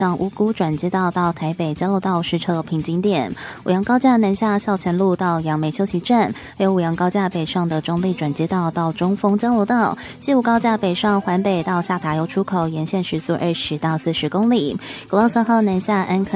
让五股转接道到台北交流道实车瓶颈点，五杨高架南下校前路到杨梅休息站，还有五杨高架北上的中立转接道到中丰交流道，西武高架北上环北到下塔油出口沿线时速20到40公里，国道3号南下安坑